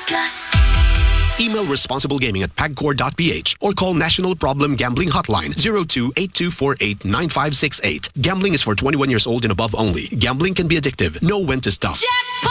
Plus. Email responsiblegaming@pagcor.ph or call National Problem Gambling Hotline 02-8248-9568. Gambling is for 21 years old and above only. Gambling can be addictive. Know when to stop. Jackpot!